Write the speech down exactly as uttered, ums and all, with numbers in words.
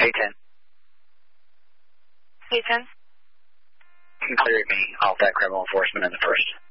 A ten. A ten. Cleared me off that criminal enforcement in the first.